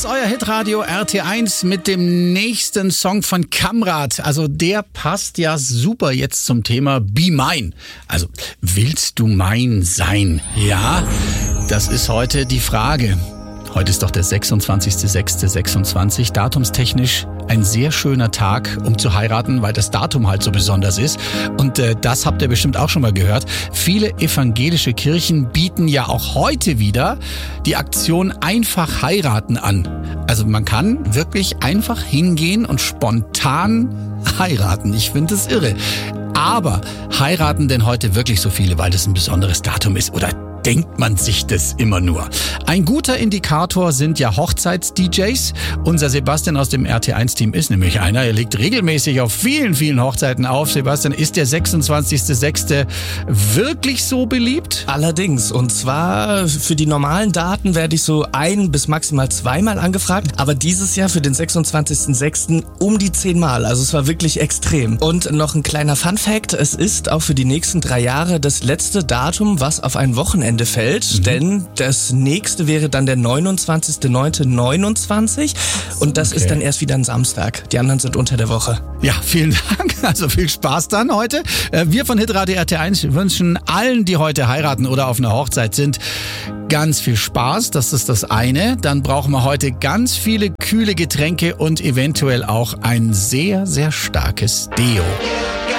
euer Hitradio RT1 mit dem nächsten Song von Kamrat. Also der passt ja super jetzt zum Thema Be Mine. Also willst du mein sein? Ja, das ist heute die Frage. Heute ist doch der 26.06.26, datumstechnisch ein sehr schöner Tag, um zu heiraten, weil das Datum halt so besonders ist. Und das habt ihr bestimmt auch schon mal gehört. Viele evangelische Kirchen bieten ja auch heute wieder die Aktion Einfach heiraten an. Also man kann wirklich einfach hingehen und spontan heiraten. Ich finde das irre. Aber heiraten denn heute wirklich so viele, weil das ein besonderes Datum ist? Oder denkt man sich das immer nur? Ein guter Indikator sind ja Hochzeits-DJs. Unser Sebastian aus dem RT1-Team ist nämlich einer. Er legt regelmäßig auf vielen, vielen Hochzeiten auf. Sebastian, ist der 26.06. wirklich so beliebt? Allerdings. Und zwar für die normalen Daten werde ich so ein- bis maximal zweimal angefragt. Aber dieses Jahr für den 26.06. um die 10 Mal. Also es war wirklich extrem. Und noch ein kleiner Fun-Fact. Es ist auch für die nächsten 3 Jahre das letzte Datum, was auf ein Wochenende fällt, denn das nächste wäre dann der 29.09.29 und das ist dann erst wieder ein Samstag. Die anderen sind unter der Woche. Ja, vielen Dank. Also viel Spaß dann heute. Wir von Hitradio RT1 wünschen allen, die heute heiraten oder auf einer Hochzeit sind, ganz viel Spaß. Das ist das eine. Dann brauchen wir heute ganz viele kühle Getränke und eventuell auch ein sehr, sehr starkes Deo.